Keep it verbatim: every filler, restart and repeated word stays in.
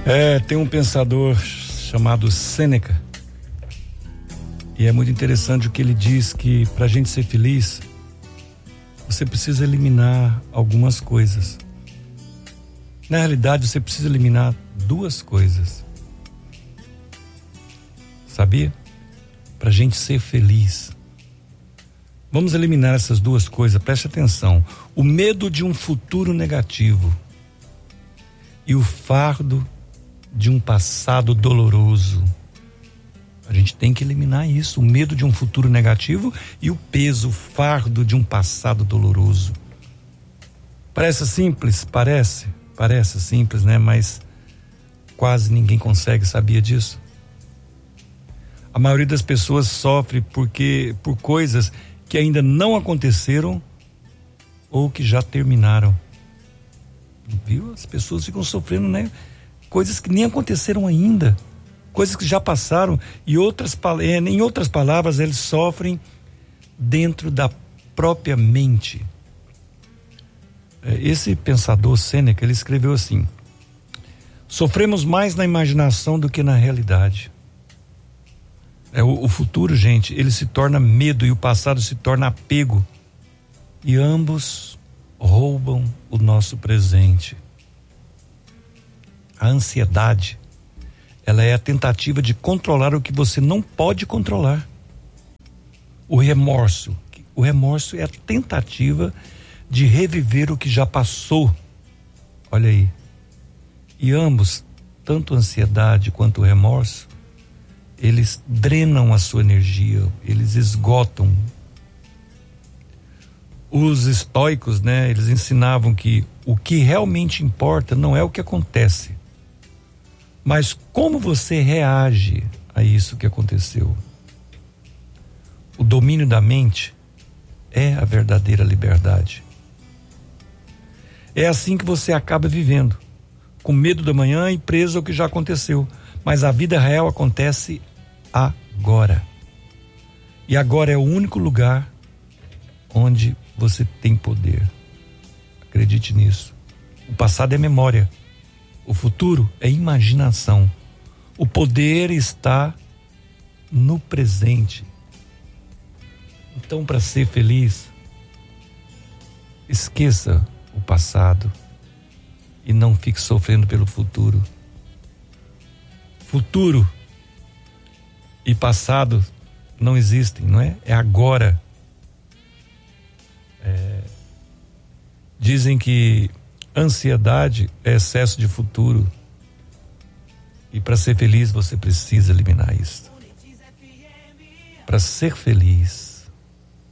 É, tem um pensador chamado Sêneca, e é muito interessante o que ele diz, que para a gente ser feliz, você precisa eliminar algumas coisas. Na realidade, você precisa eliminar duas coisas. Sabia? Para a gente ser feliz. Vamos eliminar essas duas coisas, preste atenção. O medo de um futuro negativo e o fardo de um passado doloroso. A gente tem que eliminar isso, o medo de um futuro negativo e o peso, o fardo de um passado doloroso. Parece simples? Parece, parece simples, né? Mas quase ninguém consegue, sabia disso? A maioria das pessoas sofre porque, por coisas que ainda não aconteceram ou que já terminaram. Viu? As pessoas ficam sofrendo, né? Coisas que nem aconteceram ainda, coisas que já passaram, e outras, em outras palavras, eles sofrem dentro da própria mente. Esse pensador Sêneca, ele escreveu assim: sofremos mais na imaginação do que na realidade. É, o, o futuro, gente, ele se torna medo e o passado se torna apego, e ambos roubam o nosso presente. A ansiedade, ela é a tentativa de controlar o que você não pode controlar. O remorso, o remorso é a tentativa de reviver o que já passou. Olha aí. E ambos, tanto a ansiedade quanto o remorso, eles drenam a sua energia, eles esgotam. Os estoicos, né, eles ensinavam que o que realmente importa não é o que acontece, mas como você reage a isso que aconteceu. O domínio da mente é a verdadeira liberdade. É assim que você acaba vivendo, com medo da manhã e preso ao que já aconteceu. Mas a vida real acontece agora. E agora é o único lugar onde você tem poder. Acredite nisso. O passado é memória. O futuro é imaginação. O poder está no presente. Então, para ser feliz, esqueça o passado e não fique sofrendo pelo futuro. Futuro e passado não existem, não é? É agora. É, dizem que ansiedade é excesso de futuro. E para ser feliz você precisa eliminar isso. Para ser feliz,